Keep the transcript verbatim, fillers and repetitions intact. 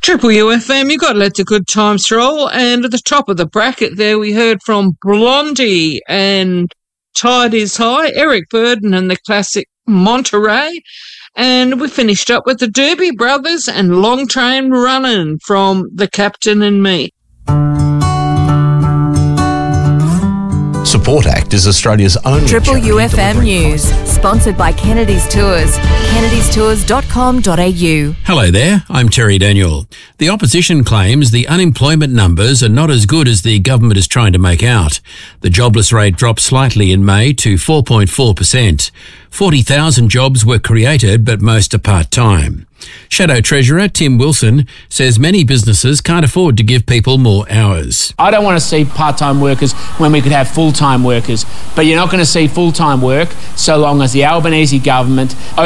Triple U F M, you got to let the good times roll. And at the top of the bracket there, we heard from Blondie and Tide is High, Eric Burden and the classic Monterey. And we finished up with the Doobie Brothers and Long Train Runnin' from The Captain and Me. Support Act is Australia's only Triple U F M News, sponsored by Kennedy's Tours, kennedys tours dot com dot a u. Hello there, I'm Terry Daniel. The opposition claims the unemployment numbers are not as good as the government is trying to make out. The jobless rate dropped slightly in May to four point four percent. forty thousand jobs were created, but most are part-time. Shadow Treasurer Tim Wilson says many businesses can't afford to give people more hours. I don't want to see part-time workers when we could have full-time workers, but you're not going to see full-time work so long as the Albanese government